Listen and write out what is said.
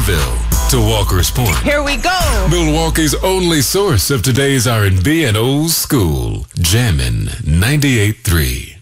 Nashville to Walker's Point. Here we go. Milwaukee's only source of today's R&B and old school. Jammin' 98.3.